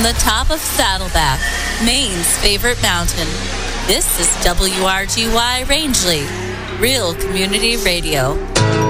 from the top of Saddleback, Maine's favorite mountain. This is WRGY Rangeley, Real Community Radio.